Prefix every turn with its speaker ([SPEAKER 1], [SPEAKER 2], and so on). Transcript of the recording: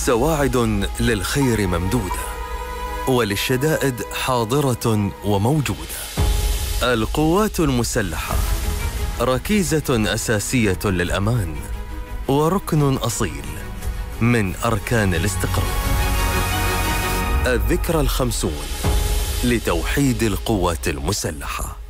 [SPEAKER 1] سواعد للخير ممدودة، وللشدائد حاضرة وموجودة. القوات المسلحة ركيزة أساسية للأمان، وركن أصيل من أركان الاستقرار. الذكرى 50 لتوحيد القوات المسلحة.